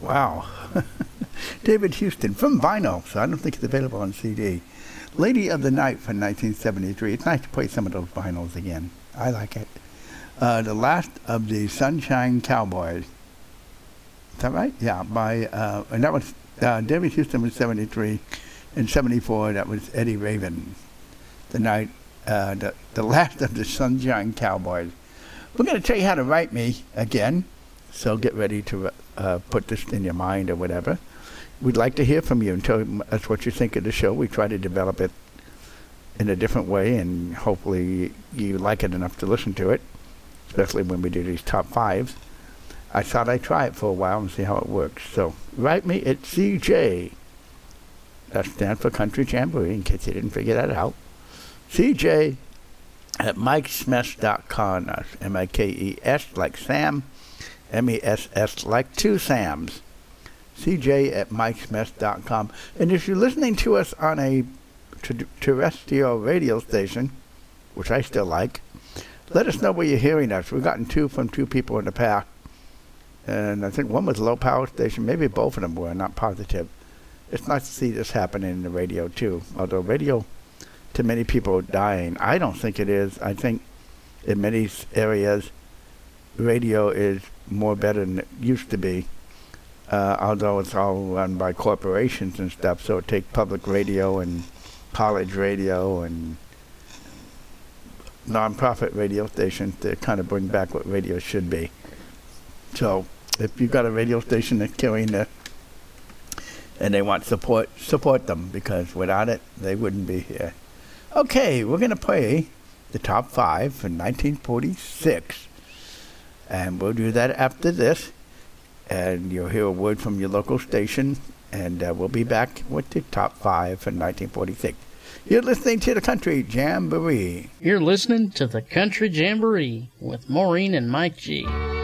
Wow. David Houston from vinyl, so I don't think it's available on CD. Lady of the Night from 1973. It's nice to play some of those vinyls again. I like it. The Last of the Sunshine Cowboys. Is that right? Yeah, and that was David Houston was 73. In 74, that was Eddie Raven. The Last of the Sunshine Cowboys. We're going to tell you how to write me again, so get ready to put this in your mind or whatever. We'd like to hear from you and tell us what you think of the show. We try to develop it in a different way, and hopefully you like it enough to listen to it, especially when we do these top fives. I thought I'd try it for a while and see how it works. So write me at CJ. That stands for Country Jamboree, in case you didn't figure that out. CJ at MikeSmith.com. That's M-I-K-E-S like Sam, M-E-S-S like two Sams. CJ at MikeSmith.com. And if you're listening to us on a terrestrial radio station, which I still like, let us know where you're hearing us. We've gotten two from two people in the past. And I think one was a low power station. Maybe both of them were, not positive. It's nice to see this happening in the radio, too. Although radio, to many people, is dying. I don't think it is. I think in many areas, radio is more better than it used to be. Although it's all run by corporations and stuff, so it takes public radio and college radio and non-profit radio stations to kind of bring back what radio should be. So if you've got a radio station that's carrying it and they want support them, because without it, they wouldn't be here. Okay, we're going to play the top five for 1946, and we'll do that after this. And you'll hear a word from your local station, and we'll be back with the top five for 1946. You're listening to the Country Jamboree. You're listening to the Country Jamboree with Maureen and Mike G.